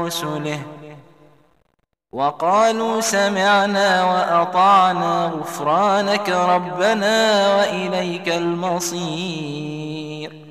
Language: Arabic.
رسله وقالوا سمعنا وأطعنا غفرانك ربنا وإليك المصير.